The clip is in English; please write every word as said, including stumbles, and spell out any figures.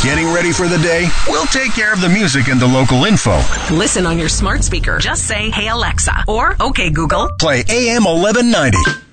Getting ready for the day? We'll take care of the music and the local info. Listen on your smart speaker. Just say, "Hey Alexa," or "Okay Google." Play A M eleven ninety.